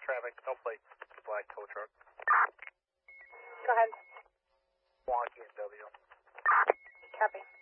traffic, no plate, black tow truck. Go ahead. Wonky and W. Copy.